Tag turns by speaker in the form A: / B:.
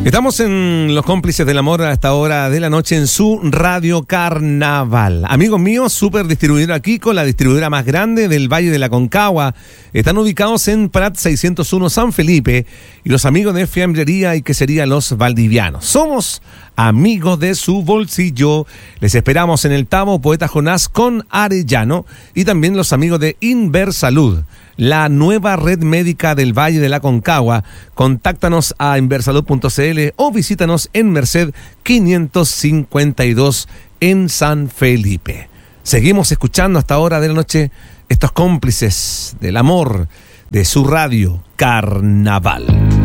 A: Estamos en Los Cómplices del Amor a esta hora de la noche en su Radio Carnaval. Amigos míos, super distribuidora Kiko, la distribuidora más grande del Valle de la Concagua. Están ubicados en Prat 601 San Felipe y los amigos de Fiambrería y Quesería Los Valdivianos. Somos amigos de su bolsillo. Les esperamos en el Tabo Poeta Jonás con Arellano y también los amigos de Inversalud, la nueva red médica del Valle de la Concagua. Contáctanos a inversalud.cl o visítanos en Merced 552 en San Felipe. Seguimos escuchando hasta hora de la noche estos cómplices del amor de su Radio Carnaval.